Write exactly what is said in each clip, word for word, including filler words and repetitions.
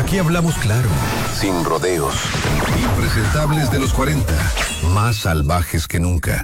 Aquí hablamos claro, sin rodeos. Impresentables de los cuarenta, más salvajes que nunca.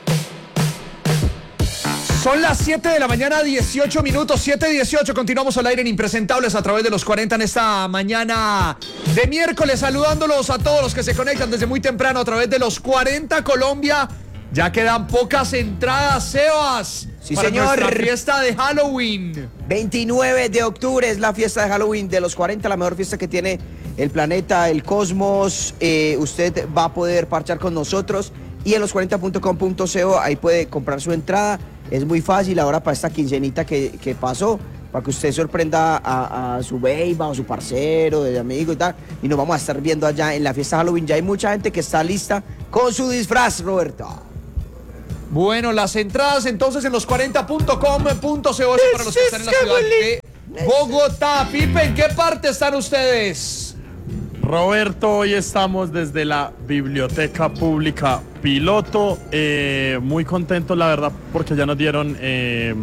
Son las siete de la mañana, dieciocho minutos, siete dieciocho. Continuamos al aire en Impresentables a través de los cuarenta en esta mañana de miércoles. Saludándolos a todos los que se conectan desde muy temprano a través de los cuarenta Colombia. Ya quedan pocas entradas, Sebas. Sí, para señor. nuestra fiesta de Halloween. veintinueve de octubre es la fiesta de Halloween de los cuarenta, la mejor fiesta que tiene el planeta, el cosmos. Eh, usted va a poder parchar con nosotros y en los cuarenta punto com punto co ahí puede comprar su entrada. Es muy fácil ahora para esta quincenita que, que pasó, para que usted sorprenda a, a su beiba o su parcero, de amigo y tal. Y nos vamos a estar viendo allá en la fiesta de Halloween. Ya hay mucha gente que está lista con su disfraz, Roberto. Bueno, las entradas entonces en los cuarenta punto com punto co para los que están en la ciudad de Bogotá. Pipe, ¿en qué parte están ustedes? Roberto, hoy estamos desde la Biblioteca Pública Piloto, eh, muy contentos la verdad porque ya nos dieron, eh,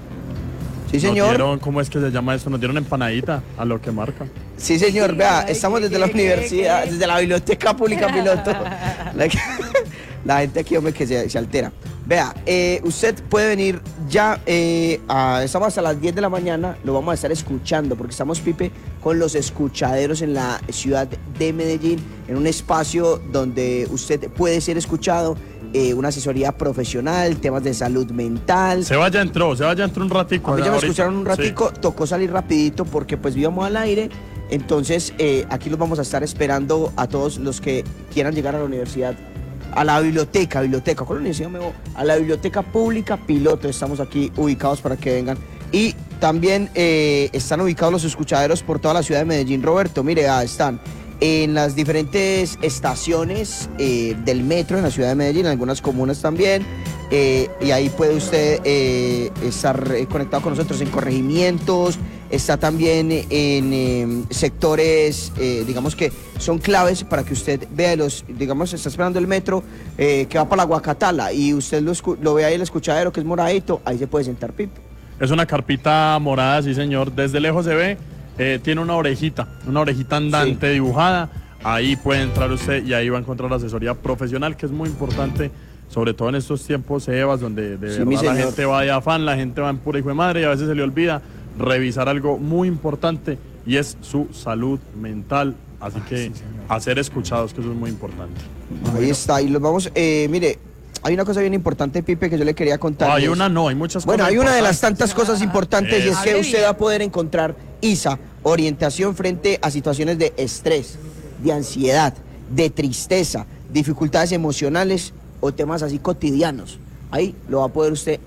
sí señor, nos dieron, ¿cómo es que se llama esto? Nos dieron empanadita a lo que marca. Sí señor, vea, estamos desde la universidad, desde la Biblioteca Pública Piloto. La, la gente aquí, hombre, que se, se altera. Vea, eh, usted puede venir ya, eh, a, estamos hasta las diez de la mañana, lo vamos a estar escuchando, porque estamos, Pipe, con los escuchaderos en la ciudad de Medellín, en un espacio donde usted puede ser escuchado, eh, una asesoría profesional, temas de salud mental. Se vaya entró, se vaya entró un ratico. A mí ya me ahorita. escucharon un ratico, sí. Tocó salir rapidito porque pues íbamos al aire, entonces eh, aquí los vamos a estar esperando a todos los que quieran llegar a la universidad. A la biblioteca, biblioteca, ¿cuál universidad me voy? A la Biblioteca Pública Piloto, estamos aquí ubicados para que vengan. Y también eh, están ubicados los escuchaderos por toda la ciudad de Medellín, Roberto. Mire, ah, están en las diferentes estaciones eh, del metro en la ciudad de Medellín, en algunas comunas también. Eh, y ahí puede usted eh, estar conectado con nosotros en corregimientos. Está también en eh, sectores, eh, digamos que son claves para que usted vea los, digamos, está esperando el metro eh, que va para la Guacatala y usted lo, lo ve ahí el escuchadero que es moradito, ahí se puede sentar, Pipo. Es una carpita morada, sí señor, desde lejos se ve, eh, tiene una orejita, una orejita andante, sí, dibujada, ahí puede entrar usted y ahí va a encontrar asesoría profesional, que es muy importante, sobre todo en estos tiempos, Evas, donde de sí, verdad la gente va de afán, la gente va en pura hijo de madre y a veces se le olvida revisar algo muy importante y es su salud mental, así que sí, a ser escuchados, que eso es muy importante. Ahí está, y los vamos, eh, mire, hay una cosa bien importante, Pipe, que yo le quería contar. Oh, hay una no, hay muchas bueno, cosas. Bueno, hay una de las tantas cosas importantes eh, y es que usted va a poder encontrar I S A, orientación frente a situaciones de estrés, de ansiedad, de tristeza, dificultades emocionales o temas así cotidianos. Ahí lo va a poder usted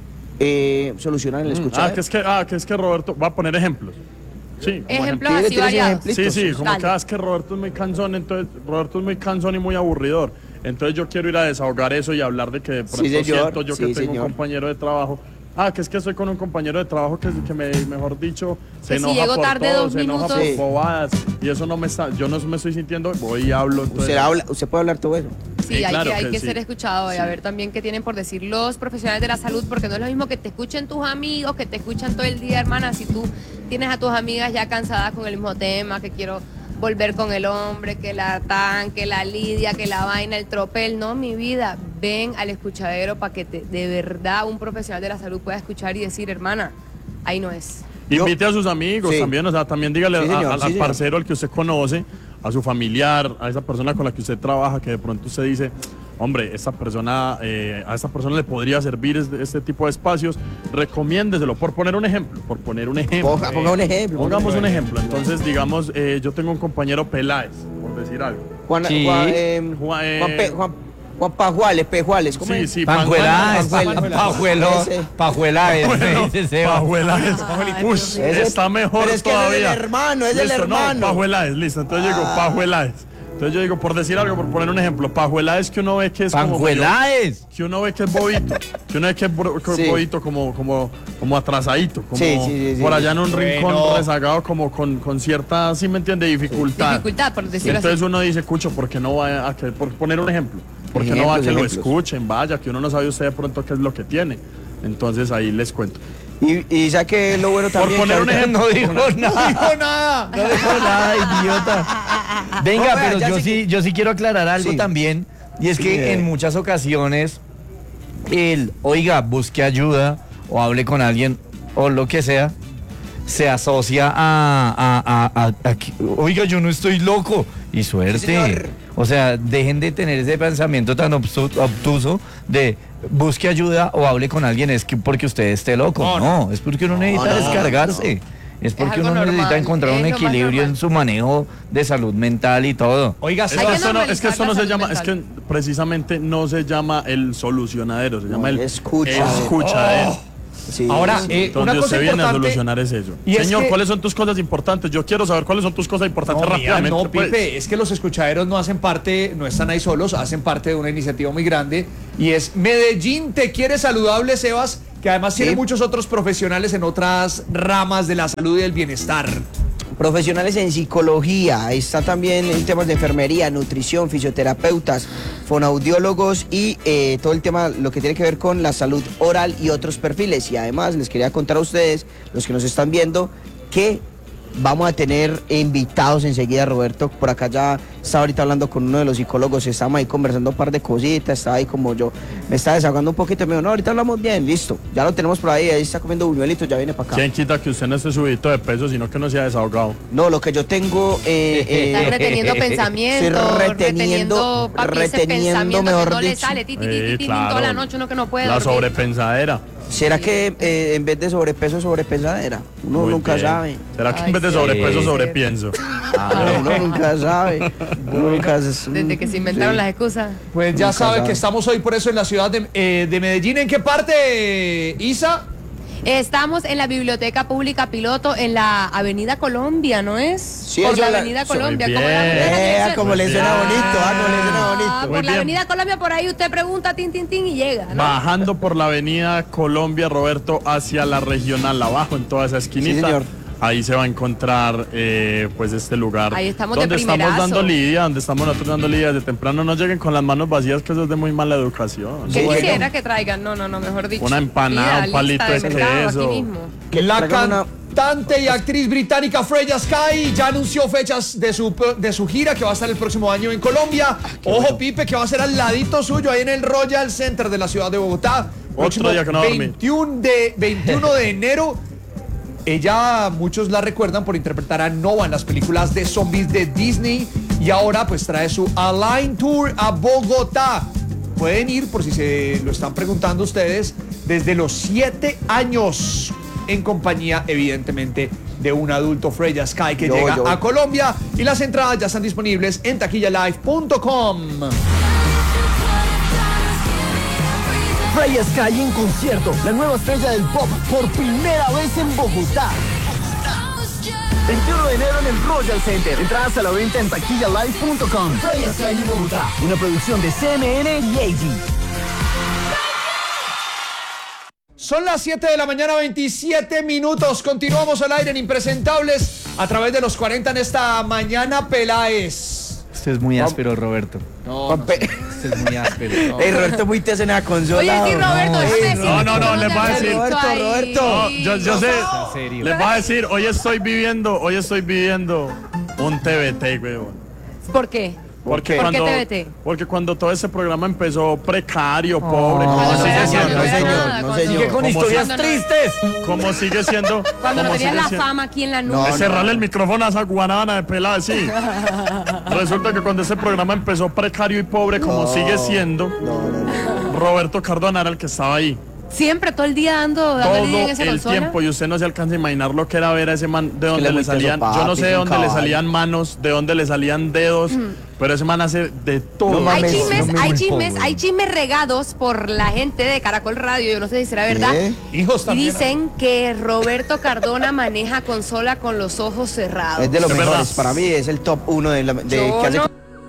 Eh, solucionar en el escuchadero. Ah, que es que, ah, que es que Roberto va a poner ejemplos. Sí, ejemplos así variados. Sí, sí, como Dale. que ah, es que Roberto es muy cansón, entonces Roberto es muy cansón y muy aburridor. Entonces yo quiero ir a desahogar eso y hablar de que de pronto sí, siento yo sí, que tengo señor. un compañero de trabajo. Ah, que es que estoy con un compañero de trabajo que, que me, mejor dicho, se que enoja si llego por tarde todo, dos se enoja minutos. por Sí. bobadas. Y eso no me está, yo no me estoy sintiendo, voy y hablo. Entonces, Usted, habla, usted puede hablar todo eso. Sí, Sí, hay claro que, hay que que sí. ser escuchado y Sí. a ver también qué tienen por decir los profesionales de la salud, porque no es lo mismo que te escuchen tus amigos, que te escuchan todo el día, hermana. Si tú tienes a tus amigas ya cansadas con el mismo tema, que quiero volver con el hombre, que la tan, que la lidia, que la vaina, el tropel, no, mi vida, ven al escuchadero para que te, de verdad un profesional de la salud pueda escuchar y decir, hermana, ahí no es. Invite a sus amigos Sí. también, o sea, también dígale Sí, señor, a- al, sí, al señor. parcero al que usted conoce, a su familiar, a esa persona con la que usted trabaja, que de pronto usted dice, hombre, esta persona, eh, a esta persona le podría servir este, este tipo de espacios, recomiéndeselo, por poner un ejemplo, por poner un ejemplo. Ponga, ponga un ejemplo. Pongamos ponga un ejemplo, entonces digamos, eh, yo tengo un compañero Peláez, por decir algo. Juan, Sí. Juan, eh, Juan, eh, Juan, Pe- Juan, Juan Pajuales, Pejuales, ¿cómo Sí, es? sí, Panjueláez, Panjuela. Pajuelo, Ese. Pajueláez, me dice Seba. Pajueláez. Ay, Uy, Ese- está mejor pero es que todavía. es del hermano, es del Listo, hermano. No, Pajueláez, listo. Entonces yo digo, Ah. Pajueláez. Entonces yo digo, por decir algo, por poner un ejemplo, Pajueláez que uno ve que es como... Panjueláez. Que uno ve que es bobito, que uno ve que es bro- que es Sí. bobito, como, como, como atrasadito, como Sí, sí, sí, sí. por allá en un rincón Bueno. rezagado, como con, con cierta, ¿sí me entiende? Dificultad. Dificultad, por Y decirlo entonces así. uno dice, Cucho, ¿por qué no va a que, por poner un ejemplo? ¿Por qué no va a que Ejemplos, lo ejemplos. escuchen? Vaya, que uno no sabe usted de pronto qué es lo que tiene. Entonces ahí les cuento. Y, y ya que lo bueno también... poner que un ahorita- ejemplo, No dijo No nada. dijo nada. No dijo nada, idiota. Venga, No, vea, pero ya yo sé sí, que- yo sí quiero aclarar algo Sí. también. Y es Sí, que eh. en muchas ocasiones el, oiga, busque ayuda o hable con alguien o lo que sea, se asocia a, a, a, a- a que, oiga, yo no estoy loco. Y suerte. Sí, señor. O sea, dejen de tener ese pensamiento tan obsu- obtuso de busque ayuda o hable con alguien es que porque usted esté loco. No, No, no. es porque uno necesita no, descargarse. Es porque algo uno necesita normal, encontrar es un lo más equilibrio en normal. su manejo de salud mental y todo. Oiga, Es Hay que, que Sebas, esto no, es que esto no normalizar se la llama, salud es que precisamente no se llama el solucionadero, se llama el el escucha. escuchadero. Sí, ahora, sí. eh, una Donde cosa usted viene a importante... solucionar es eso. y es Señor, que- ¿cuáles son tus cosas importantes? Yo quiero saber cuáles son tus cosas importantes No, mira, rápidamente. no, pues. Pipe, es que los escuchaderos no hacen parte, no están ahí solos, hacen parte de una iniciativa muy grande y es Medellín Te Quiere Saludable, Sebas, que además Sí. tiene muchos otros profesionales en otras ramas de la salud y del bienestar. Profesionales en psicología, ahí está también en temas de enfermería, nutrición, fisioterapeutas, fonoaudiólogos y eh, todo el tema, lo que tiene que ver con la salud oral y otros perfiles. Y además les quería contar a ustedes, los que nos están viendo, que vamos a tener invitados enseguida. Roberto por acá ya está ahorita hablando con uno de los psicólogos, estamos ahí conversando un par de cositas, está ahí como yo, me está desahogando un poquito, me dijo, no, ahorita hablamos bien, listo, ya lo tenemos por ahí, ahí está comiendo buñuelitos, ya viene para acá. ¿Quién quita que usted no esté subidito de peso, sino que no se ha desahogado? No, lo que yo tengo... Eh, eh, Estás reteniendo pensamientos, estoy reteniendo, reteniendo, papi, ese reteniendo, pensamiento mejor que no le dicho. sale, ti, ti, ti, Eh, ti, ti, claro. toda la noche uno que no puede La dormir. sobrepensadera. ¿Será que eh, en vez de sobrepeso, sobrepesadera? Uno Muy nunca bien. sabe. ¿Será que Ay, en vez de sí. sobrepeso, Sí. sobrepienso? Uno nunca sabe. Uno nunca sabe. Desde que se inventaron Sí. las excusas. Pues ya Nunca sabe sabe. que estamos hoy por eso en la ciudad de, eh, de Medellín. ¿En qué parte, Isa? Estamos en la Biblioteca Pública Piloto en la Avenida Colombia, ¿no es? Sí, por eso la la- Avenida Soy Colombia. bien. ¿Cómo la- Eh, la dirección? como le suena Ah, bonito, ah, como le suena Ah, bonito. Muy por la bien. Avenida Colombia, por ahí usted pregunta tin, tin, tin y llega, ¿no? Bajando por la avenida Colombia, Roberto, hacia la regional, abajo en toda esa esquinita. Sí, señor. Ahí se va a encontrar eh, pues este lugar. Ahí estamos de donde estamos primerazo. dando lidia, donde estamos nosotros dando lidia desde temprano. No lleguen con las manos vacías, que eso es de muy mala educación. ¿Qué Bueno. quisiera que traigan? No, no, no, mejor dicho. Una empanada, Pida un palito lista de mercado queso. aquí mismo. La traigan una- cantante y actriz británica Freya Sky ya anunció fechas de su, de su gira que va a estar el próximo año en Colombia. Ojo, Pipe, que va a ser al ladito suyo, ahí en el Royal Center de la ciudad de Bogotá. Próximo día que no dormí. veintiuno de, veintiuno de enero. Ella, muchos la recuerdan por interpretar a Nova en las películas de zombies de Disney y ahora pues trae su Align Tour a Bogotá. Pueden ir, por si se lo están preguntando ustedes, desde los siete años en compañía, evidentemente, de un adulto, Freya Sky, que Yo, llega yo. a Colombia y las entradas ya están disponibles en taquilla live punto com. Freya Sky en concierto, la nueva estrella del pop por primera vez en Bogotá. veintiuno de enero en el Royal Center. Entradas a la venta en taquilla live punto com. Freya Sky en Bogotá, una producción de C M N y A G. Son las siete de la mañana, veintisiete minutos. Continuamos al aire en Impresentables a través de los cuarenta en esta mañana. Peláez. Usted es muy áspero, Roberto. No, no, Pe- Usted es muy áspero. Ey, Roberto, muy te hacen a consola. Oye, sí, Roberto, déjame decirte no, no, que no, tú les te voy a has decir. visto Roberto, ahí. Roberto. No, yo, yo sé. En serio. Les voy a decir, hoy estoy viviendo, hoy estoy viviendo un T V T, weón. ¿Por qué? Porque ¿Por qué cuando, T V T? porque cuando todo ese programa empezó precario, pobre, no, como, Cuando no, sigue era- señor, cuando no, era señor, nada, no, cuando- señor. Sigue con ¿Cómo historias se- tristes. como sigue siendo, Cuando no como tenías sigue la siendo- fama aquí en la No, nube. Es cerrarle el micrófono a esa guanabana de pelada, sí. Resulta que cuando ese programa empezó precario y pobre, como No. sigue siendo, No, no, no. Roberto Cardona era el que estaba ahí. Siempre, todo el día dando, dando Todo lidia en esa el consola. tiempo, y usted no se alcanza a imaginar lo que era ver a ese man, de dónde le le gusta salían, eso, yo no papi, sé de es un dónde le caballo. salían manos, de dónde le salían dedos, pero ese man hace de todo. No Hay mames, chismes, no me hay culpo, chismes, güey. hay chismes regados por la gente de Caracol Radio, yo no sé si será verdad. ¿Qué? hijos Y también. dicen que Roberto Cardona maneja consola con los ojos cerrados. Es de los Es mejores. verdad. Para mí es el top uno de, la, de Yo que hace. no-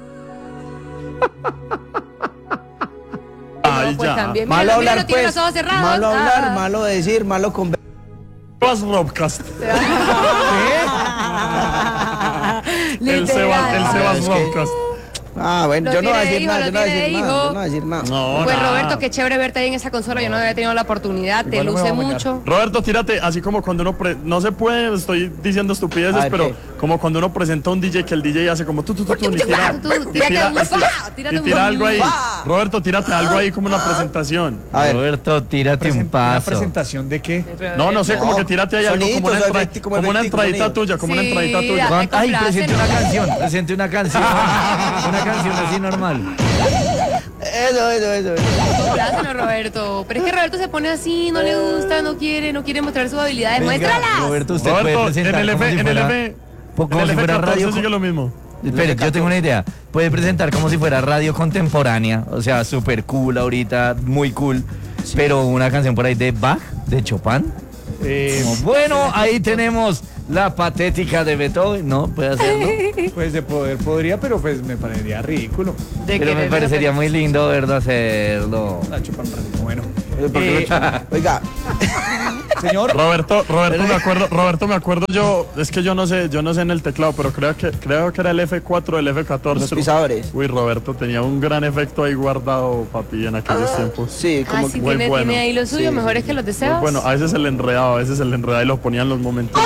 Ay, No, pues ya. también. Malo Míralo, hablar, míralo, tiene pues. los ojos cerrados. Malo hablar, Ah. malo decir, malo con. Sebas Robcast. Literal. El Sebas, el Sebas Es que- Robcast. Ah, bueno, Lo yo no voy a tiene decir de hijo, nada, lo yo no voy a tiene de decir nada, hijo. yo no voy a decir nada. No, Pues nada. Roberto, qué chévere verte ahí en esa consola. Yo no había tenido la oportunidad. Te Igual no me luce voy a bañar. mucho. Roberto, tírate, así como cuando uno, pre- no se puede, estoy diciendo estupideces, A ver, pero ¿qué? como cuando uno presenta a un D J que el D J hace como tú, tú, tú, tú, y tira, Tú, tú, y tírate tira, un y tira- fa, tírate y un tira algo ahí. fa. Roberto, tírate algo ahí como una presentación. A ver. Roberto, tírate un ¿Una paso. presentación de qué? No, no sé, No, como que tírate ahí algo como soniditos, una, entra- efecti- como como una efectico, entradita sonido. tuya, como una Sí, entradita tuya. dale. Juan- Ay, complace, presente ¿no? una canción, presente una canción. Una canción así normal. Eso, eso, eso. eso. Complácenos, Roberto. Pero es que Roberto se pone así, no le gusta, no quiere, no quiere mostrar sus habilidades. Venga, ¡Muéstralas! Roberto, usted puede Roberto, en presentar el como F, si en el fuera, F, como en el si fuera F catorce radio. sigue lo mismo. Espere, yo tengo una idea. Puede presentar como si fuera radio contemporánea, o sea, súper cool ahorita, muy cool, pero una canción por ahí de Bach, de Chopin. Eh, Como, bueno, ahí tenemos la patética de Beethoven, ¿no? Puede hacerlo. pues de poder podría, pero pues me parecería ridículo. De Pero me querer, parecería muy lindo verlo hacerlo. La chupan ratito. Bueno. Eh, ¿por qué lo Eh, chupan? Oiga, señor, Roberto, Roberto me acuerdo, Roberto me acuerdo yo, es que yo no sé, yo no sé en el teclado, pero creo que creo que era el F cuatro o el F catorce. Los pisadores. Uy, Roberto tenía un gran efecto ahí guardado, papi, en aquellos tiempos. sí, Ah, como sí, muy tiene, bueno. tiene ahí lo suyo, Sí, mejores que los de Sebas. Bueno, a veces se le enredaba, a veces se le enredaba y lo ponía en los momentos.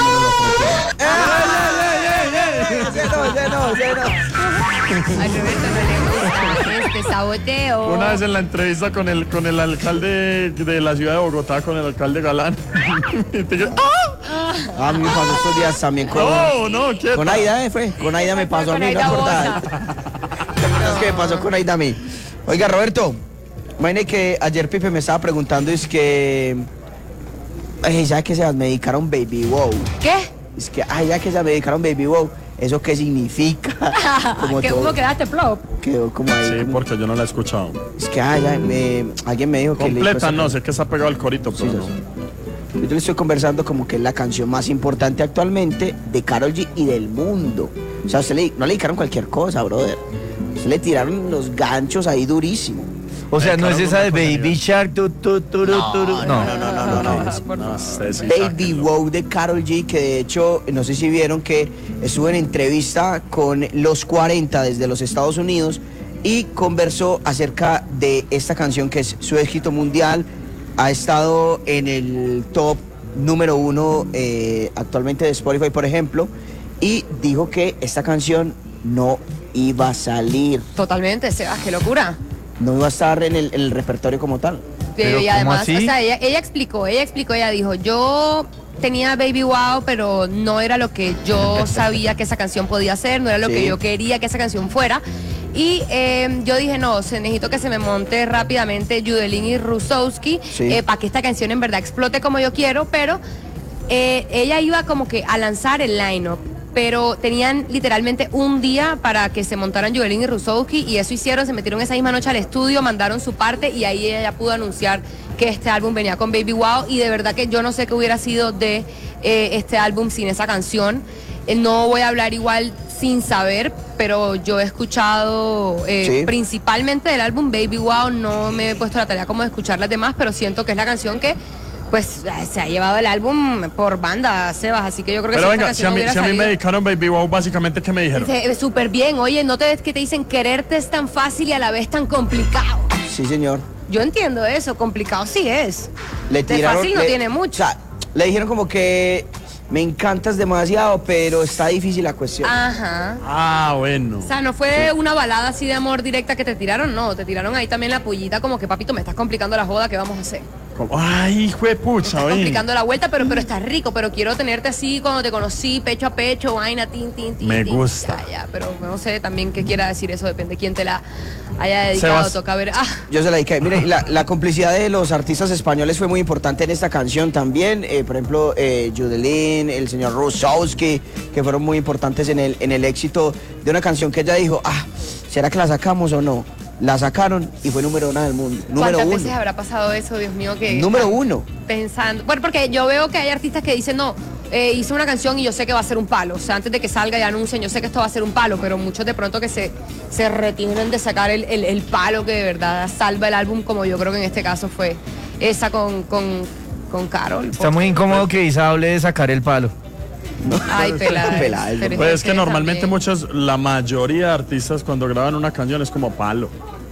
ese no, ese no, ese no. Ay, Roberto, no le gusta este saboteo. Una vez en la entrevista con el con el alcalde de la ciudad de Bogotá, con el alcalde Galán. Y te dije, ¡ah! Ah, a mí me pasó estos días también con, No, no, quieta. con Aida, ¿eh? Fue. Con Aida me pasó a Con mí, Aida acordada. Es que me pasó con Aida a mí. Oiga, Roberto, imagínate que ayer Pipe me estaba preguntando, es que... Ay, ya que se me dedicaron Baby Wow. ¿Qué? Es que, ay, ya que se me dedicaron Baby Wow. ¿Eso qué significa? Como ¿Qué, todo- ¿Cómo quedaste plop? Quedó como ahí. Sí, como- porque yo no la he escuchado. Es que, ay, ya, me- alguien me dijo que... le dijo Completa, esa no, canción. sé que está pegado el corito, pero Sí, no. sí, sí. Yo le estoy conversando como que es la canción más importante actualmente de Karol G y del mundo. O sea, usted le, no le dedicaron cualquier cosa, brother. Usted le tiraron los ganchos ahí durísimo. O sea, Ay, no es caramba, esa de una cosa Baby Shark, tu, tu, turu, turu. No, no, no, no, no, no. No, usted sí, Baby sáquenlo. Wow de Karol G, que de hecho, no sé si vieron que estuvo en entrevista con los cuarenta desde los Estados Unidos y conversó acerca de esta canción que es su éxito mundial. Ha estado en el top número uno eh, actualmente de Spotify, por ejemplo, y dijo que esta canción no iba a salir, Totalmente, Sebas, qué locura. no iba a estar en el, en el repertorio como tal. Pero, y ¿cómo además, así? o sea, ella, ella explicó, ella explicó, ella dijo, yo tenía Baby Wow, pero no era lo que yo sabía que esa canción podía ser, no era lo Sí. que yo quería que esa canción fuera. Y eh, yo dije, no, se, necesito que se me monte rápidamente Judelin y Rusowski Sí. para que esta canción en verdad explote como yo quiero, pero eh, ella iba como que a lanzar el line-up. Pero tenían literalmente un día para que se montaran Judelin y Rusowski y eso hicieron, se metieron esa misma noche al estudio, mandaron su parte y ahí ella ya pudo anunciar que este álbum venía con Baby Wow y de verdad que yo no sé qué hubiera sido de eh, este álbum sin esa canción. Eh, no voy a hablar igual sin saber, pero yo he escuchado eh, Sí. principalmente del álbum Baby Wow, no me he puesto la tarea como de escuchar las demás, pero siento que es la canción que pues eh, se ha llevado el álbum por banda, Sebas, así que yo creo que Pero si esta venga, si canción a, mí, hubiera si a mí me salido- dedicaron Baby Wow, básicamente, ¿qué me dijeron? Dice, súper bien, oye, no te ves que te dicen quererte es tan fácil y a la vez tan complicado. Sí, señor. Yo entiendo eso, complicado sí es. Le De tiraron, fácil no le- tiene mucho. O sea, le dijeron como que me encantas demasiado, pero está difícil la cuestión. Ajá. Ah, bueno. O sea, no fue una balada así de amor directa que te tiraron, no, te tiraron ahí también la pullita como que papito me estás complicando la joda, ¿qué vamos a hacer? Como, ay, hijo de pucha, oye. Complicando la vuelta, pero, pero estás rico, pero quiero tenerte así cuando te conocí, pecho a pecho, vaina, tin, tin, tin. Me tin. gusta. Ya, ya, pero no sé también qué quiera decir eso, depende de quién te la haya dedicado, Sebas. toca ver. Ah, Yo se la dediqué. Mire, la, la complicidad de los artistas españoles fue muy importante en esta canción también. Eh, por ejemplo, eh, Judelin, el señor Rusowski, que fueron muy importantes en el, en el éxito de una canción que ella dijo, ah, ¿será que la sacamos o no? La sacaron y fue número uno del mundo. Número ¿cuántas uno. veces habrá pasado eso, Dios mío? Que Número están uno. Pensando. Bueno, porque yo veo que hay artistas que dicen, no, eh, hice una canción y yo sé que va a ser un palo. O sea, antes de que salga y anuncien, yo sé que esto va a ser un palo, pero muchos de pronto que se, se retienen de sacar el, el- el palo que de verdad salva el álbum, como yo creo que en este caso fue esa con, con, con Karol. Está muy incómodo que Isa hable de sacar el palo. Ay, pelada. Pelada, pero Pues es que ustedes normalmente también. muchos, la mayoría de artistas cuando graban una canción es como palo.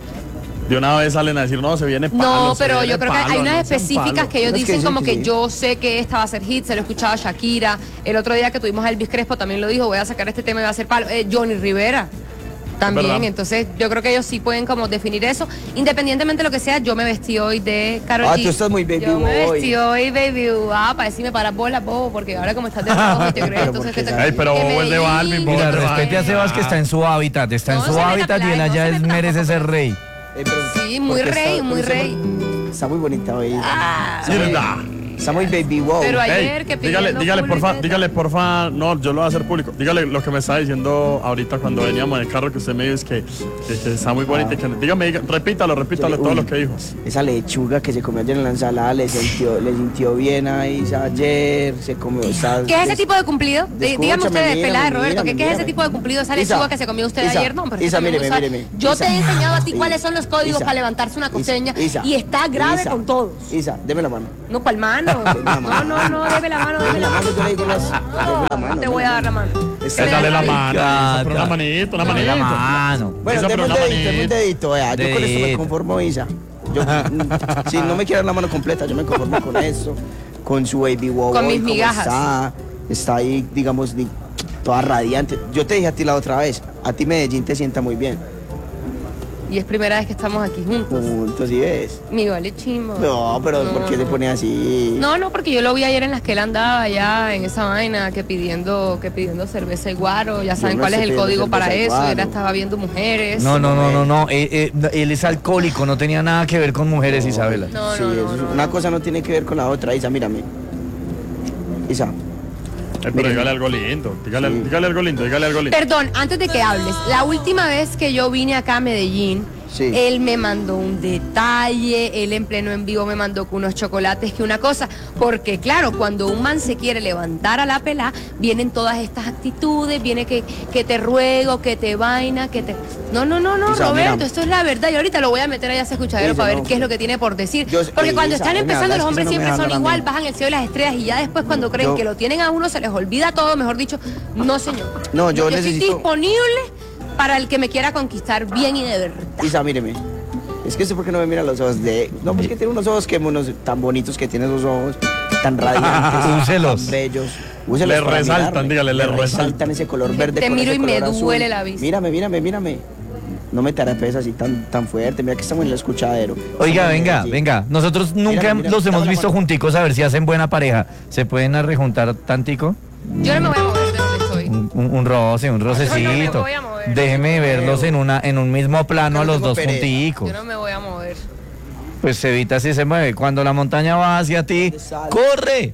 De una vez salen a decir, no, se viene palo. No, se pero viene yo creo que palo, hay unas anuncian específicas palo". que ellos Unas que dicen dicen como que que sí. yo sé que esta va a ser hit, se lo he escuchado a Shakira. El otro día que tuvimos a Elvis Crespo también lo dijo, voy a sacar este tema y va a ser palo. Eh, Johnny Rivera también, verdad. entonces yo creo que ellos sí pueden como definir eso. Independientemente de lo que sea, yo me vestí hoy de Karol Ah, G. tú estás muy baby Yo me boy. vestí hoy baby ah, para decirme para bola, bobo, porque ahora como estás de rojo, te crees, Pero entonces porque que te- esa- Ey, pero que bobo es de Medellín, Balvin, bobo Mira, es de respete a Balvin. Sebas que está en su hábitat, está en No su se meta hábitat y él play, no allá se es- meta merece ser rey. Eh, pero- Sí, muy porque rey, está- muy porque está rey. muy- Está muy bonita hoy. Ah, Está muy- Mierda. Está muy baby wow. Pero Ey, ayer que dígale, pidiendo dígale, culo y porfa, teta. dígale, porfa, no, yo lo voy a hacer público. Dígale lo que me estaba diciendo ahorita cuando veníamos en el carro, que usted me dijo es que, que, que está muy bonita. y que- dígame, diga- repítalo, repítalo Uy, todo lo que dijo. Esa lechuga que se comió ayer en la ensalada le sintió, le sintió bien ahí ayer, se comió. Está, ¿Qué es ese tipo de cumplido? Dí- Dígame Escúchame, ustedes, mírame, pelada de Roberto, ¿qué, mírame, qué es ese mírame. tipo de cumplido? Esa Isa, lechuga que se comió usted Isa, ayer, no, pero Isa, eso también míreme, usa- míreme. Yo Isa, te he enseñado a ti Isa, cuáles son los códigos Isa, para levantarse una costeña Isa, y está grave Isa, con todos. Isa, deme la mano. No, ¿cuál mano? No, no, no, deme la mano, deme la mano. Yo le digo las- deme la mano, No te voy a dar la mano. Está- Eh, dale la Dale. mano, Isa, pero una Gata. manito, una Dale la manito. mano. Bueno, Isa, deme pero un una dedito, deme un manito. dedito, vea. Yo con esto me Dedito. conformo, Isa. Yo, mm, si no me quiere dar la mano completa, yo me conformo con eso. Con su baby wow. Con mis como migajas. Está, está ahí, digamos, di- toda radiante. Yo te dije a ti la otra vez, a ti Medellín te sienta muy bien. Y es primera vez que estamos aquí juntos. Juntos, ¿sí ves? Mi vale chimbo. No, pero No, ¿por qué no. te pone así? No, no, porque yo lo vi ayer en las que él andaba allá en esa vaina, que pidiendo, que pidiendo cerveza y guaro. Ya saben no cuál es estoy el pidiendo código para cerveza y eso. guaro. Él estaba viendo mujeres. No, no, no, no, no. eh, eh, él es alcohólico, no tenía nada que ver con mujeres, Isabela. No, Sí, no, eso no, es- no. una cosa no tiene que ver con la otra. Isa, mírame. Isa, Eh, pero Miren. dígale algo lindo, dígale, Sí. dígale algo lindo, dígale algo lindo. Perdón, antes de que hables, la última vez que yo vine acá a Medellín, Sí. él me mandó un detalle, él en pleno en vivo me mandó con unos chocolates, que una cosa, porque claro, cuando un man se quiere levantar a la pelá, vienen todas estas actitudes, viene que, que te ruego, que te vaina, que te... No, no, no, no, Isa, Roberto, mira. esto es la verdad, y ahorita lo voy a meter allá a ese escuchadero Isa, para ver no. qué es lo que tiene por decir. Yo- porque cuando Isa, están no me empezando hagas, los hombres Isa, no me siempre son hagas a mí. igual, bajan el cielo y las estrellas, y ya después cuando creen Yo- que lo tienen a uno se les olvida todo, mejor dicho, no señor. No, yo estoy necesito- disponible para el que me quiera conquistar bien y de verdad. Isa, míreme. Es que sé por qué no me mira los ojos de... No, pues que tiene unos ojos que unos tan bonitos que tiene esos ojos, tan radiantes, Úselos. tan bellos. Úselos Le para resaltan, mirarme. dígale, le resaltan. ese color verde Te con miro ese y me color azul. duele la vista. Mírame, mírame, mírame. No me tarapes así tan, tan fuerte. Mira que estamos en el escuchadero. Oiga, Estamos en venga, Medellín. venga. Nosotros nunca Mira, mira, los dame hemos la visto mano. junticos a ver si hacen buena pareja. ¿Se pueden arrejuntar tantico? Yo no me voy a mover de donde estoy. Un, un- un roce, un rocecito. voy a mover. Déjeme verlos en una en un mismo plano a Yo no los tengo dos pereza. junticos. Yo no me voy a mover. Pues Evita si se mueve. Cuando la montaña va hacia ti, Sale. ¡corre!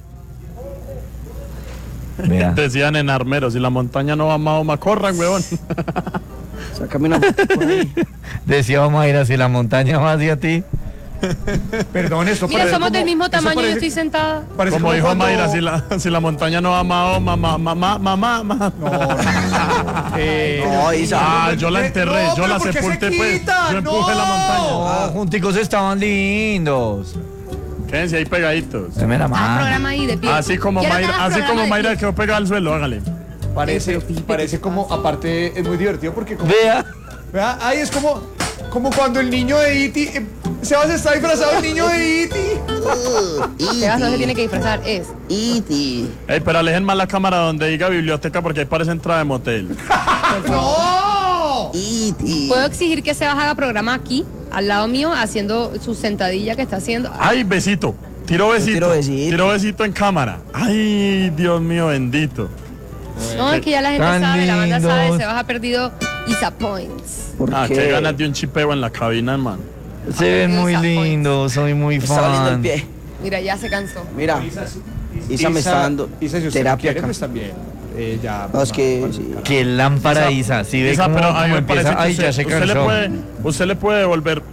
Mira. Decían en Armeros, si la montaña no va a Mahoma, corran, huevón. Sácame una foto por ahí. Decía Mayra, si la montaña va hacia ti. Perdón, esto Mira, parece somos como- del mismo eso tamaño y yo parece- estoy sentada. parece Como dijo cuando- Mayra, si la, si la montaña no va a Mahoma, mamá, mamá, mamá, mamá. No, no, no. Eh, No, Isa. Ah, yo la enterré, No, yo pero la ¿por qué se sepulté, pues. quita? Yo empujé No. la montaña. Oh, junticos estaban lindos. Quédense ahí pegaditos. Deme la Haz mano. programa ahí de pie. Así como Quiero que Mayra, hagas así programa como de Mayra pie. quedó pegada al suelo, hágale. Parece, Pipe, parece ¿qué como, pasa? aparte es muy divertido porque como, Vea. vea, ahí es como, como cuando el niño de E T, eh, Sebas está disfrazado del niño de E T. Sebas no se tiene que disfrazar, es. Iti. Ey, pero alejen más la cámara donde diga biblioteca porque ahí parece entrada de motel. ¡No! Iti. Puedo exigir que Sebas haga programa aquí, al lado mío, haciendo su sentadilla que está haciendo. Ay, besito. Tiro besito. tiro besito. Tiro besito en cámara. Ay, Dios mío, bendito. No, es que ya la gente Tan sabe, la banda sabe, lindos. Sebas ha perdido Isa Points. ¿Por Ah, qué? qué ganas de un chipeo en la cabina, hermano. Se ven muy Esa lindos, soy muy Me está doliendo el fan. pie. Mira, ya se cansó. Mira, Isa me está dando Isa, si usted terapia no quiere, acá. pues también. Eh, ya, No, es que... sí. Qué lámpara, Isa. Si ve Isa, cómo, pero a mí cómo me parece empieza. que Ay, ya usted, se usted le cansó. puede, usted le puede devolver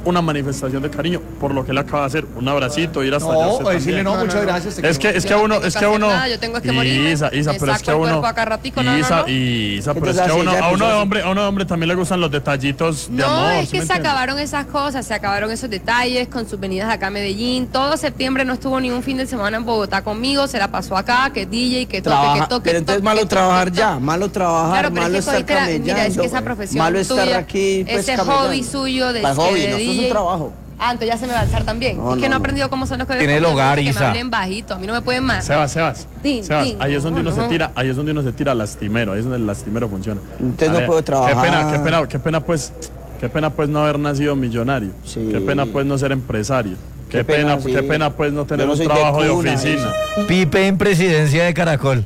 una manifestación de cariño por lo que él acaba de hacer, un abracito, ir hasta allá. No, usted o decirle también. no, muchas gracias. te Es que, quiero. es que Yo a no uno, tengo es que que a hacer uno. nada, yo tengo que morirme. Isa, Isa, Me pero es saco que a el uno. cuerpo acá ratico, no, no, Isa, no. Isa, pero es Entonces, que a así, uno, ya a uno puso de así. hombre, a uno de hombre también le gustan los detallitos de No, amor. es ¿sí que me se entiende? acabaron esas cosas, se acabaron esos detalles con sus venidas acá a Medellín. Todo septiembre no estuvo ni un fin de semana en Bogotá conmigo, se la pasó acá, que D J, que toque, Trabaja, que toque. pero entonces toque, malo que toque, trabajar toque. ya, malo trabajar, Claro, pero malo es que estar cogiste la- camellando. mira, es que esa profesión malo estar tuya, aquí, pues, ese camellando. hobby suyo de, Para hobby, de no, esto es D J. un trabajo. Ah, entonces ya se me va a alzar también. No, es que no, no he no. aprendido cómo son los que Tiene el hogar, que me Isa. hablen bajito, a mí no me pueden más. Sebas, Sebas, Tin, Sebas, tin. ahí es donde uno No, se no. tira, ahí es donde uno se tira lastimero, ahí es donde el lastimero funciona. Entonces no Ale, puedo trabajar. Qué pena, qué pena, qué pena pues, qué pena pues no haber nacido millonario. Sí. Qué pena pues no ser empresario. Qué, Qué pena, pena, sí. qué pena pues no tener Yo no un soy de trabajo de, cuna, oficina. Pipe en presidencia de Caracol.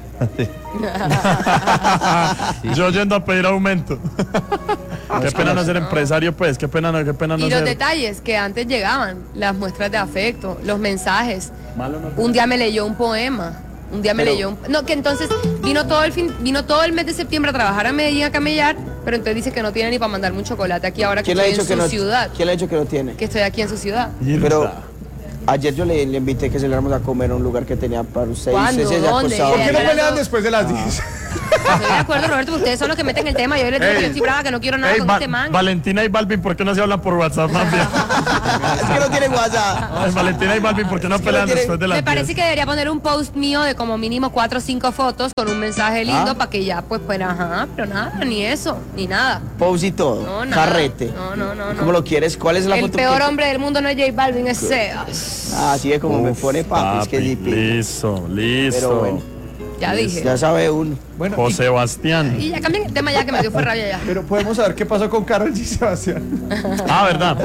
Yo yendo a pedir aumento. Qué pena no ser empresario pues, qué pena no, qué pena no Y los ser. detalles que antes llegaban, las muestras de afecto, los mensajes. Malo no- Un día me leyó un poema. Un día me Pero- leyó un... No, que entonces vino todo el fin, vino todo el mes de septiembre a trabajar a Medellín a camellar, pero entonces dice que no tiene ni para mandarme un chocolate aquí ahora que ¿Quién le ha estoy dicho en que su no? ciudad. ¿Quién le ha dicho que no tiene? Que estoy aquí en su ciudad. Pero ayer yo le, le invité que saliéramos a comer a un lugar que tenía para usted. y ¿Cuándo? usted se ¿Dónde? acostaba. ¿Por qué no Ayer pelean no- después de las diez? Estoy de acuerdo, Roberto, porque ustedes son los que meten el tema. Yo les digo que yo estoy brava, que no quiero nada Ey, con Va- este man. Valentina y Balvin, ¿por qué no se hablan por WhatsApp más bien? Es que no tiene WhatsApp. Ay, Valentina y Balvin, ¿por qué no Es que pelean no tiene- después de las Me parece diez? que debería poner un post mío de como mínimo cuatro o cinco fotos con un mensaje lindo ¿Ah? para que ya, pues, pues, ajá, pero nada, ni eso, ni nada. Pose y todo. No, nada. Carrete. No, no, no, no. ¿Cómo lo quieres? ¿Cuál es la El foto? peor que- hombre del mundo no es J Balvin, es Sebas. Ah, así es como me Uf, pone papi. Es que papi, sí, pi- listo, listo. Pero bueno. Ya dije. Ya sabe uno. Bueno, José Bastián. Y ya cambien el tema ya que me dio fue rabia ya. y- pero podemos saber qué pasó con Karol G. Sebastián. Ah, ¿verdad?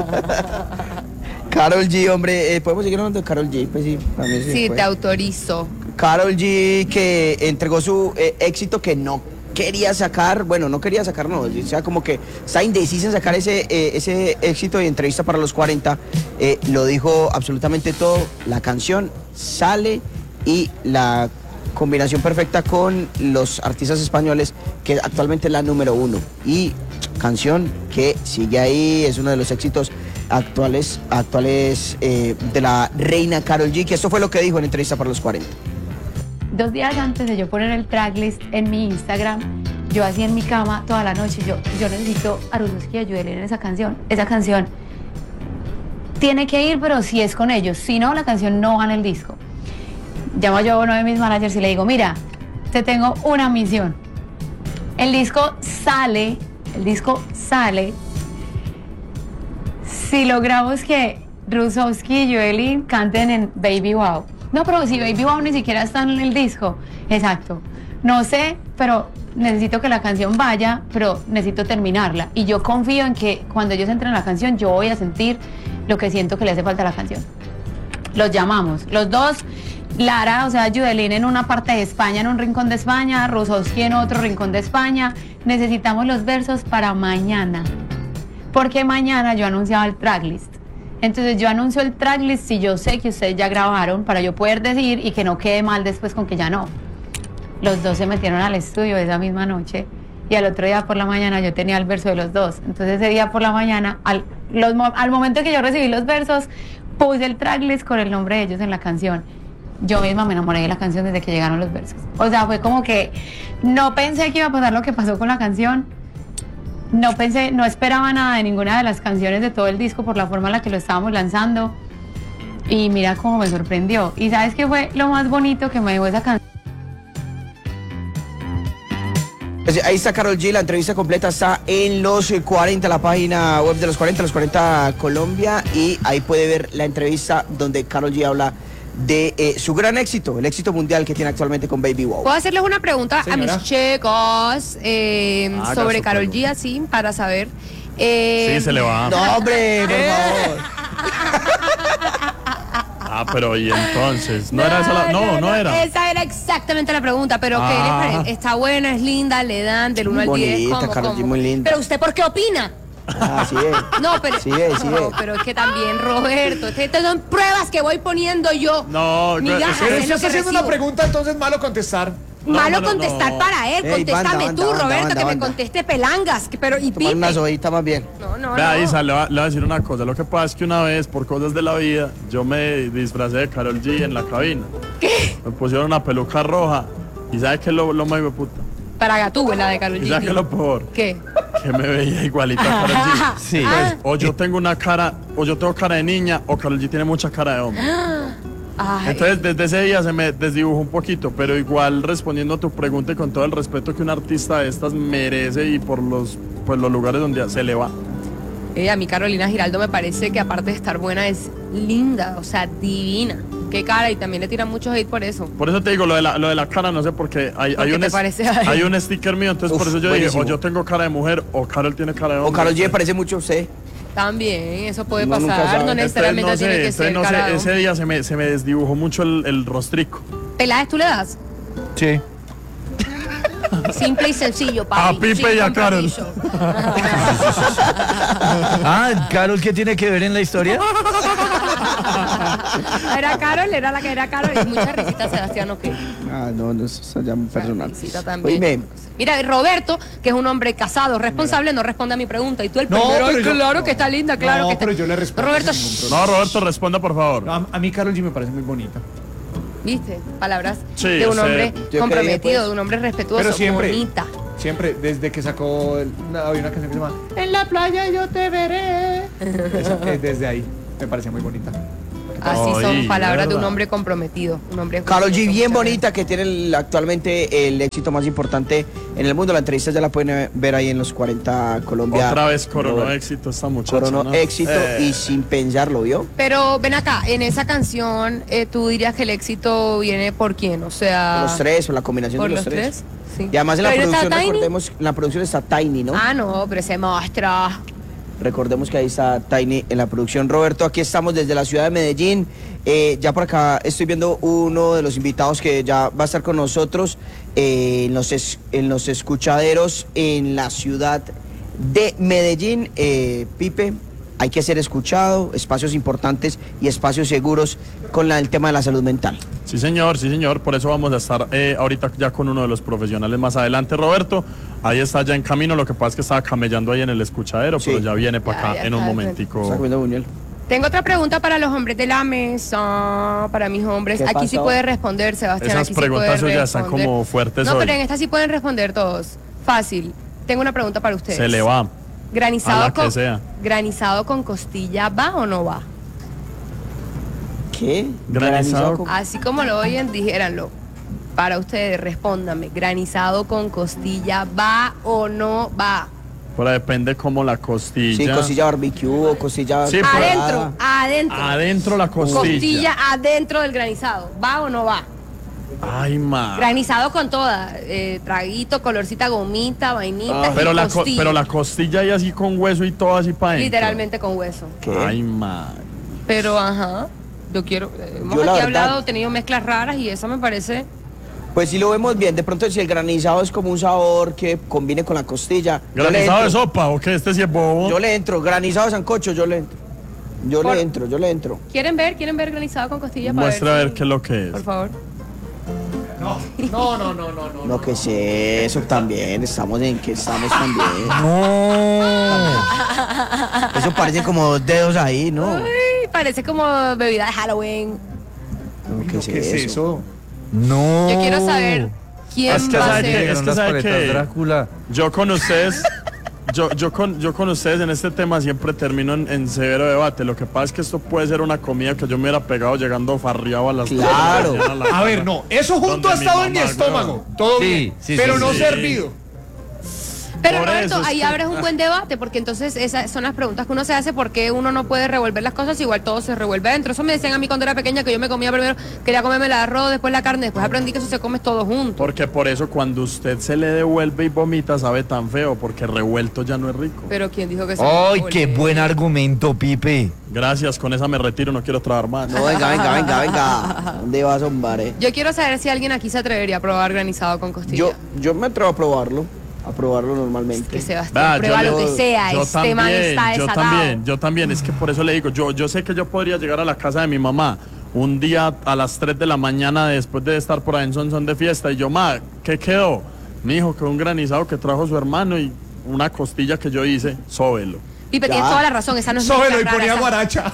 Karol G, hombre, eh, podemos seguir hablando de Karol G, pues sí, también se Sí, puede. te autorizo. Karol G que entregó su eh, éxito que no quería sacar, bueno, no quería sacar, no, o sea, como que está indecisa en sacar ese, eh, ese éxito de entrevista para los cuarenta, eh, lo dijo absolutamente todo, la canción sale y la combinación perfecta con los artistas españoles, que actualmente es la número uno, y canción que sigue ahí, es uno de los éxitos actuales, actuales eh, de la reina Karol G, que esto fue lo que dijo en entrevista para los cuarenta. Dos días antes de yo poner el tracklist en mi Instagram, yo así en mi cama toda la noche, yo, yo necesito a Rususki y a Yudelín en esa canción. Esa canción tiene que ir, pero si es con ellos, si no, la canción no va en el disco. Llamo yo a uno de mis managers y le digo, mira, te tengo una misión. El disco sale, el disco sale, si logramos que Rusowski y Yudelín canten en Baby Wow. No, pero si Baby Wow ni siquiera está en el disco. Exacto. No sé, pero necesito que la canción vaya, pero necesito terminarla. Y yo confío en que cuando ellos entren en la canción, yo voy a sentir lo que siento que le hace falta a la canción. Los llamamos, los dos, Lara, o sea, Yudelín en una parte de España, en un rincón de España, Rusowski en otro rincón de España. Necesitamos los versos para mañana, porque mañana yo anunciaba el tracklist. Entonces yo anuncio el tracklist si yo sé que ustedes ya grabaron, para yo poder decir y que no quede mal después con que ya no. Los dos se metieron al estudio esa misma noche y al otro día por la mañana yo tenía el verso de los dos. Entonces ese día por la mañana, al, los, al momento que yo recibí los versos, puse el tracklist con el nombre de ellos en la canción. Yo misma me enamoré de la canción desde que llegaron los versos. O sea, fue como que no pensé que iba a pasar lo que pasó con la canción. No pensé, no esperaba nada de ninguna de las canciones de todo el disco por la forma en la que lo estábamos lanzando. Y mira cómo me sorprendió. Y ¿sabes qué fue lo más bonito que me dejó esa canción? Pues ahí está Karol G, la entrevista completa está en los cuarenta, la página web de los cuarenta, los cuarenta Colombia, y ahí puede ver la entrevista donde Karol G habla de eh, su gran éxito, el éxito mundial que tiene actualmente con Baby Wow. ¿Puedo hacerles una pregunta Señora. a mis chicos eh, Haga sobre su Karol G, pregunta. así, para saber? Eh, Sí, se le va. No, hombre, por favor. Ah, pero y entonces, no era esa la... No, no era. Esa era exactamente la pregunta, pero ¿qué les Ah. parece? Está buena, es linda, le dan del uno al diez. Bonita, ¿cómo, Karol G, cómo? muy linda. Pero ¿usted por qué opina? Así es. No, pero, Sí es, sí no, es. pero es que también, Roberto, estas son pruebas que voy poniendo yo. No, Migajas, es que- Pero es si lo está que haciendo una recibo. pregunta, entonces malo contestar. No, Malo no, no, contestar no. para él, Ey, contéstame banda, tú, banda, Roberto, banda, que me banda. conteste pelangas, que- pero y Tomar pipe. una sobadita más bien. No, no, no, Vea, no. Isa, le voy, a, le voy a decir una cosa. Lo que pasa es que una vez, por cosas de la vida, yo me disfracé de Karol G en la cabina. ¿Qué? Me pusieron una peluca roja. ¿Y sabes qué es lo, lo más hijo de puta? Para Gatúbela de Karol ¿Y sabes G. qué es lo peor? ¿Qué? Que me veía igualita a Karol G. Sí. Ah. O yo tengo una cara, o yo tengo cara de niña, o Karol G tiene mucha cara de hombre. Ay. Entonces, desde ese día se me desdibujó un poquito, pero igual respondiendo a tu pregunta y con todo el respeto que un artista de estas merece y por los, pues, los lugares donde se le va. Eh, a mí Carolina Giraldo me parece que aparte de estar buena es linda, o sea, divina. Qué cara, y también le tiran mucho hate por eso. Por eso te digo, lo de la, lo de la cara, no sé, porque hay, ¿Por hay, qué un, te es- parece a él? hay un sticker mío, entonces Uf, por eso yo buenísimo. dije, o yo tengo cara de mujer, o Karol tiene cara de O hombre. Karol G parece mucho a usted. También, eso puede Uno nunca pasar, sabe. no Entonces, necesariamente Entonces, no tiene sé, que entonces, ser no cara sé, de ese hombre. día se me, se me desdibujó mucho el, el rostrico. Peláez, ¿tú le das? Sí. Simple y sencillo, papi. A Pipe sin y a Karol. compromiso. Ah, Karol, ¿qué tiene que ver en la historia? Era Carol, era la que era Carol, y mucha risita Sebastián, ok. Ah, no, no, eso es ya muy personal. Risita también. Oíme, Mira, Roberto, que es un hombre casado, responsable, no responde a mi pregunta. Y tú el No, primero, pero "Ay, yo- claro que está linda, claro No, que está". pero yo le respondo Roberto, sin ningún shh, No, Roberto, responda, por favor. No, a, a mí Karol G me parece muy bonita. ¿viste? Palabras Sí, de yo un sé. hombre Yo comprometido, creí, pues. de un hombre respetuoso, Pero siempre. bonita. Siempre, desde que sacó, el- una, había una canción que se llama En la playa yo te veré. Esa, eh, desde ahí me parecía muy bonita. Así Ay, son palabras de un ¿verdad? hombre comprometido. Un hombre Karol G juicioso, bien muchas bonita, que tiene el- actualmente el éxito más importante en el mundo. La entrevista ya la pueden ver ahí en los cuarenta Colombia. Otra vez coronó Robert. éxito esta muchacha. Coronó ¿no? éxito Eh, y sin pensarlo, ¿vio? Pero ven acá, en esa canción, eh, ¿tú dirías que el éxito viene por quién? O sea... Por los tres, por la combinación ¿Por de los los tres. tres? Sí. Y además en la ¿Pero ahí está producción, Tiny? recordemos, en la producción está Tiny, ¿no? Ah, no, pero ese monstruo. Recordemos que ahí está Tiny en la producción. Roberto, aquí estamos desde la ciudad de Medellín. Eh, ya por acá estoy viendo uno de los invitados que ya va a estar con nosotros eh, en, los es- en los escuchaderos en la ciudad de Medellín. Eh, Pipe, hay que ser escuchado, espacios importantes y espacios seguros con la- el tema de la salud mental. Sí, señor, sí, señor. Por eso vamos a estar eh, ahorita ya con uno de los profesionales más adelante, Roberto. Ahí está ya en camino. Lo que pasa es que estaba camellando ahí en el escuchadero, Sí. pero ya viene para Ya, acá ya en un está, momentico. Está comiendo buñuel. Tengo otra pregunta para los hombres de la mesa, para mis hombres. ¿Qué Aquí sí pasó? puede responder, Sebastián. Esas aquí sí preguntas puede suyas están responder. como fuertes No, hoy. pero en esta sí pueden responder todos. Fácil. Tengo una pregunta para ustedes. Se le va. Granizado a la que con sea. granizado con costilla, ¿va o no va? ¿Qué? Granizado con- Así como lo oyen, dijéranlo. Para ustedes, respóndame. Granizado con costilla, ¿va o no va? Pero depende como la costilla. Sí, costilla barbecue o costilla... Sí, pero- Adentro, adentro. Adentro la costilla. Costilla adentro del granizado. ¿Va o no va? Ay, ma. Granizado con toda. eh, traguito, colorcita, gomita, vainita. Ah, y Pero la, co- costilla. pero la costilla ahí así con hueso y todo así para adentro. Literalmente con hueso. ¿Qué? Ay, ma. Pero ajá. Yo quiero. eh, hemos Yo, la aquí verdad- hablado, tenido mezclas raras y eso me parece. Pues si lo vemos bien, de pronto si el granizado es como un sabor que combine con la costilla. yo le ¿Granizado de entro. sopa o qué? Este sí es bobo. Yo le entro, granizado de sancocho, yo le entro. Yo Por- le entro, yo le entro. ¿Quieren ver? ¿Quieren ver granizado con costilla? para Muestra a si- ver qué es lo que es. Por favor. No, no, no, no, no, no. No, que sé, eso también, estamos en que estamos también. No. Eso parece como dos dedos ahí, ¿no? Ay, parece como bebida de Halloween. No, ¿qué es ¿Qué es eso? eso? No. Yo quiero saber quién Es que va a sabe que- ser. es Llegaron las sabe paletas que- Drácula. Yo con ustedes, yo, yo, con, yo con ustedes en este tema siempre termino en, en severo debate. Lo que pasa es que esto puede ser una comida que yo me hubiera pegado llegando farriado a las tres de la Claro. mañana la A casa. ver, no, eso junto Donde ha mi estado en mi mamá, estómago. Todo Sí, bien, sí, pero sí, no sí. servido. Pero Por Roberto, eso es ahí que- abres un buen debate, porque entonces esas son las preguntas que uno se hace, ¿por qué uno no puede revolver las cosas? Igual todo se revuelve adentro. Eso me decían a mí cuando era pequeña, que yo me comía primero, quería comerme el arroz, después la carne, después aprendí que eso se come todo junto. Porque por eso cuando usted se le devuelve y vomita sabe tan feo, porque revuelto ya no es rico. Pero ¿quién dijo que se Ay, revuelve? qué buen argumento, Pipe. Gracias, con esa me retiro, no quiero trabajar más. No, venga, venga, venga, venga. ¿Dónde vas, hombre? Yo quiero saber si alguien aquí se atrevería a probar granizado con costilla. Yo, yo me atrevo a probarlo, a probarlo normalmente. Que Sebastián Va, prueba yo- lo que sea, yo este man también, está yo desatado. también, yo también, es que por eso le digo, yo, yo sé que yo podría llegar a la casa de mi mamá un día a las tres de la mañana después de estar por ahí en son, son de fiesta y yo, ma, ¿qué quedó? Me dijo que un granizado que trajo su hermano y una costilla que yo hice, sóbelo. Pipe, Ya. tienes toda la razón, esa no es Sóbelo y mezcla ponía rara, guaracha.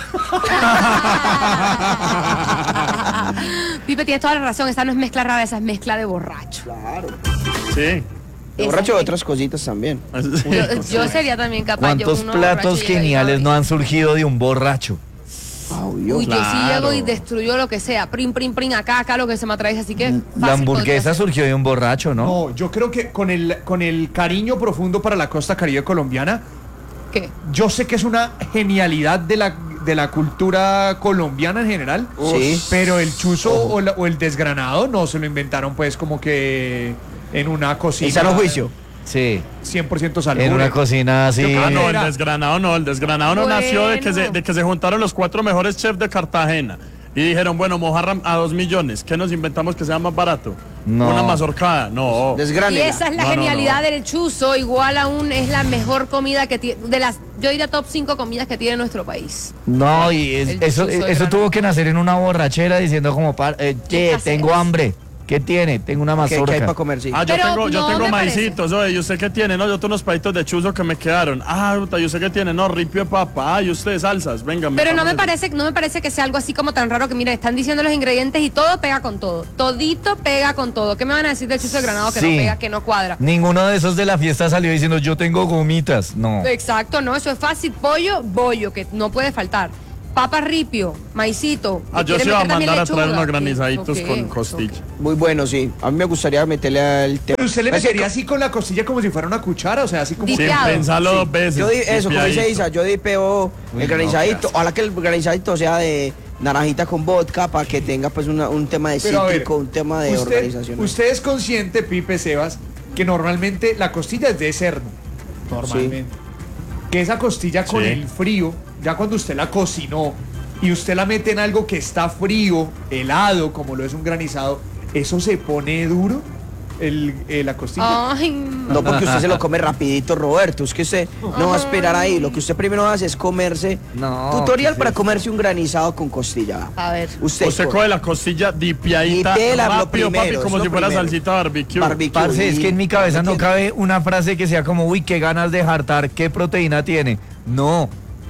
esa- Pipe, tienes toda la razón, esa no es mezcla rara, esa es mezcla de borracho. Claro. Sí. De Esa borracho de es- otras cositas también. Yo, yo sería también capaz. yo ¿Cuántos uno platos borracho llega y geniales digo, no han surgido de un borracho? Obvio. Uy, yo sí Claro. llego y destruyo lo que sea. Prim, prim, prim, acá, acá, lo que se me atrae. Así que. La fácil hamburguesa podría ser. surgió de un borracho, ¿no? No, yo creo que con el, con el cariño profundo para la costa caribe colombiana, ¿Qué? yo sé que es una genialidad de la, de la cultura colombiana en general. Sí. Pero el chuzo o, la- o el desgranado no se lo inventaron pues como que en una cocina. En sano juicio. Sí. cien por ciento salvaje. En una cocina así. Yo Ah, no, el Era- desgranado no, el desgranado no nació de que, se, Bueno. de que se juntaron los cuatro mejores chefs de Cartagena y dijeron, bueno, mojarra a dos millones, ¿qué nos inventamos que sea más barato? No. Una mazorcada, no. Y Desgránela. esa es la No, no, genialidad no. del chuzo. Igual aún es la mejor comida que tiene. De las, yo diría top cinco comidas que tiene nuestro país. No, y es- El eso, chuzo de eso granada. tuvo que nacer en una borrachera diciendo como, par- eh, che, Caseras. tengo hambre. ¿Qué tiene? Tengo una ¿Qué, qué hay mazorca. para comer? Sí. Ah, yo Pero tengo, yo no tengo me maicitos, oye, ¿y usted qué tiene? No, yo tengo unos palitos de chuzo que me quedaron. Ah, puta, ¿y usted qué tiene? No, ripio de papa. Ah, ¿y usted salsas? Venga, Pero no me metamos parece, no me parece que sea algo así como tan raro que mira, están diciendo los ingredientes y todo pega con todo. Todito pega con todo. ¿Qué me van a decir del chuzo de granado que Sí. no pega, que no cuadra? Ninguno de esos de la fiesta salió diciendo, yo tengo gomitas. No. Exacto, no, eso es fácil. Pollo, bollo, que no puede faltar. Papa ripio, maicito. Ah, ¿Y yo quiere sí iba a meter también mandar a traer lechuga? unos granizaditos Ok, con ok. costilla. Muy bueno, sí. A mí me gustaría meterle al tema. Pero usted le Es que metería así con la costilla como si fuera una cuchara, o sea, así como... Di- Sin Dipeado. pensarlo Sí. dos veces. Yo di, eso, como dice dipeadito. Isa, yo dipeo Uy, el no, granizadito. qué asco. Ojalá que el granizadito sea de naranjita con vodka para que tenga pues una- un tema de Pero a ver, cítrico, un tema de usted, organización. usted es consciente, Pipe Sebas, que normalmente la costilla es de cerdo, normalmente. Que esa costilla con Sí. el frío, ya cuando usted la cocinó y usted la mete en algo que está frío, helado, como lo es un granizado, ¿eso se pone duro? El, eh, la costilla. Ay, no. No, porque usted se lo come rapidito, Roberto. Es que usted no va a esperar ahí. Lo que usted primero hace es comerse. No, Tutorial ¿qué es para eso? comerse un granizado con costilla. A ver. Usted, Usted coge la costilla dipiadita Dipela, lo rápido, papi, primero, como es si lo fuera primero. salsita barbecue. Barbecue. Parce, es que en mi cabeza no ¿Entiende? cabe una frase que sea como, uy, qué ganas de jartar, qué proteína tiene. No.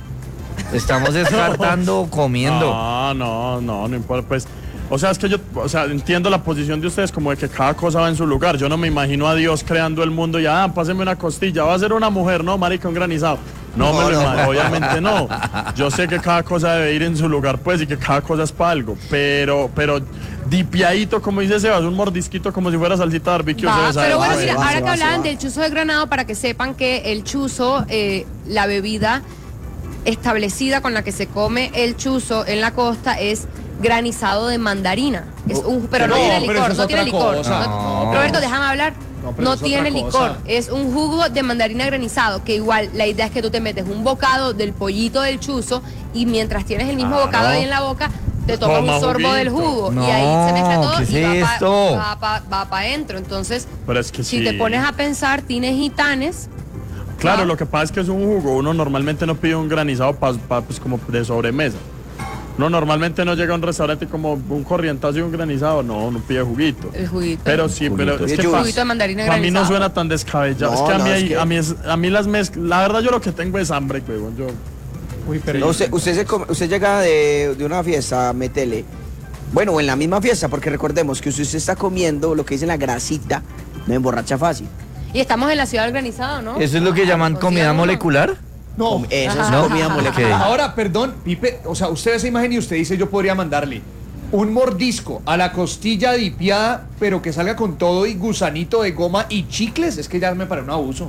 Estamos descartando, comiendo. No, no, no, no importa, pues. O sea, es que yo, o sea, entiendo la posición de ustedes como de que cada cosa va en su lugar. Yo no me imagino a Dios creando el mundo y, ah, páseme una costilla, va a ser una mujer, no, marica, un granizado. No, No, me lo no. imagino, obviamente no. Yo sé que cada cosa debe ir en su lugar, pues, y que cada cosa es para algo. Pero, pero, dipiadito, como dice Sebas, un mordisquito como si fuera salsita barbecue. Va, se sabe pero bueno, va, mira, se va, ahora se que va, se hablaban va. del chuzo de granado, para que sepan que el chuzo, eh, la bebida establecida con la que se come el chuzo en la costa es granizado de mandarina. Es un, pero no, No, tiene pero licor, eso es no tiene otra licor. cosa. No- No. Roberto, déjame hablar. No, No, pero eso es tiene otra licor, cosa. es un jugo de mandarina granizado, que igual la idea es que tú te metes un bocado del pollito del chuzo y mientras tienes el mismo Claro. bocado ahí en la boca, te tomas Toma un sorbo del juguito. jugo No, y ahí se mezcla todo ¿qué es y va para esto? va pa, va pa adentro. Entonces, Pero es que si sí. te pones a pensar, tienes gitanes. Claro, Ah. lo que pasa es que es un jugo. Uno normalmente no pide un granizado pa, pa- pues como de sobremesa. No, normalmente no llega a un restaurante como un corrientazo y un granizado. No, no pide juguito. El juguito. Pero sí, pero es Y que jugo. pa- Juguito de mandarina para mí no granizado. suena tan descabellado. No, es que a no, mí, es hay- que- a mí, es- a mí las mezclas, la verdad yo lo que tengo es hambre, huevón. Yo, Uy, pero No, usted, usted, se come- usted llega de, de una fiesta, métele. Bueno, o en la misma fiesta, porque recordemos que usted se está comiendo lo que dice la grasita, no emborracha fácil. Y estamos en la ciudad del granizado, ¿no? ¿Eso es lo que llaman Consigan comida uno. molecular? no. Com- Eso es Ajá. comida molecular. Ok. Ahora, perdón, Pipe, o sea, usted ve esa imagen y usted dice, yo podría mandarle un mordisco a la costilla dipiada, pero que salga con todo y gusanito de goma y chicles, es que ya me parece un abuso.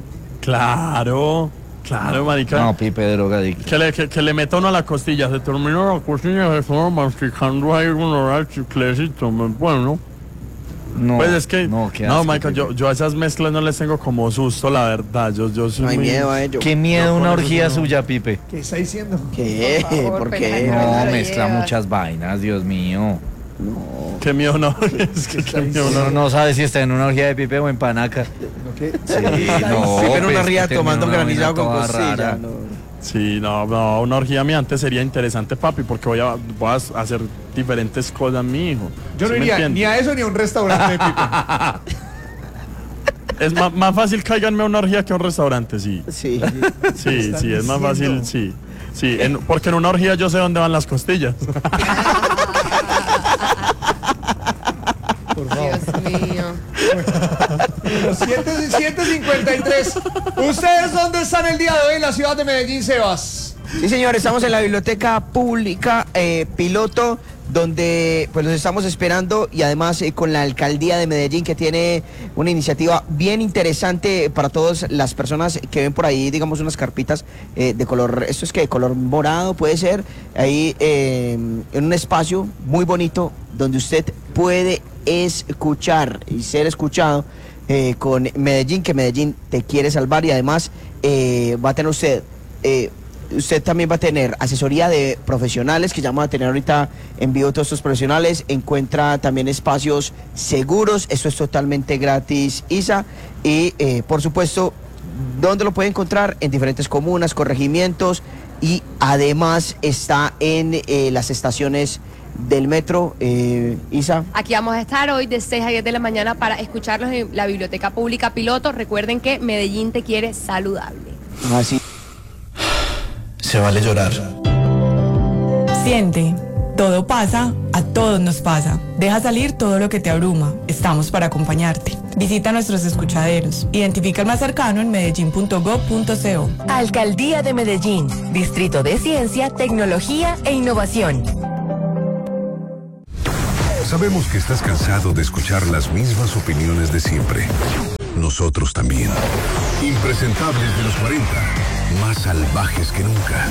claro, claro, marica. No, Pipe, drogadicto. Que le, que, que le meta uno a la costilla, se termina la costilla, se está masticando ahí uno el chiclecito, bueno. No, Pues es que, no, no, qué asco, Michael, Pipe. yo, yo a esas mezclas no les tengo como susto, la verdad. Yo, yo soy No hay muy- miedo a ello. Qué miedo No, una por eso orgía no. suya, Pipe. ¿Qué está diciendo? ¿Qué? Por favor, ¿Por pela- qué? No, No, lo mezcla llevas. muchas vainas, Dios mío. Qué miedo, no. Es que qué miedo, Uno no. no sabe si está en una orgía de Pipe o en panaca. ¿No qué? Sí, Sí, no, pero pues, una que ría termina tomando una granizado vaina con toda costilla. rara. no. Sí, no, no, una orgía mía antes sería interesante, papi, porque voy a, voy a hacer diferentes cosas, mi hijo. Yo no ¿Sí me iría entiende? ni a eso ni a un restaurante, Pipe. Es ma- más fácil cáiganme a una orgía que a un restaurante, sí. Sí. Sí, sí, es más fácil, sí. Sí, en- porque en una orgía yo sé dónde van las costillas. Dios mío. siete cincuenta y tres. ¿Ustedes dónde están el día de hoy en la ciudad de Medellín, Sebas? Sí, señor, estamos en la biblioteca pública eh, piloto, donde pues los estamos esperando y además eh, con la alcaldía de Medellín, que tiene una iniciativa bien interesante para todas las personas que ven por ahí, digamos, unas carpitas eh, de color, esto es que de color morado puede ser, ahí eh, en un espacio muy bonito donde usted puede escuchar y ser escuchado eh, con Medellín, que Medellín te quiere salvar, y además eh, va a tener usted... Eh, Usted también va a tener asesoría de profesionales, que ya vamos a tener ahorita en vivo todos estos profesionales. Encuentra también espacios seguros. Esto es totalmente gratis, Isa. Y eh, por supuesto, ¿dónde lo puede encontrar? En diferentes comunas, corregimientos. Y además está en eh, las estaciones del metro, eh, Isa. Aquí vamos a estar hoy de seis a diez de la mañana para escucharlos en la Biblioteca Pública Piloto. Recuerden que Medellín te quiere saludable. Así. Se vale llorar. Siente, todo pasa, a todos nos pasa. Deja salir todo lo que te abruma. Estamos para acompañarte. Visita nuestros escuchaderos. Identifica el más cercano en medellín punto gob punto co. Alcaldía de Medellín, Distrito de Ciencia, Tecnología e Innovación. Sabemos que estás cansado de escuchar las mismas opiniones de siempre. Nosotros también. Impresentables de los cuarenta, más salvajes que nunca.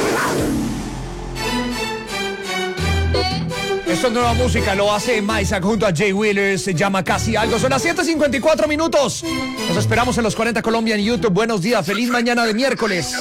Esto es nueva música, lo hace Maisak junto a Jay Wheeler, se llama Casi Algo. Son las siete cincuenta y cuatro minutos. Nos esperamos en los cuarenta Colombia en YouTube. Buenos días, feliz mañana de miércoles.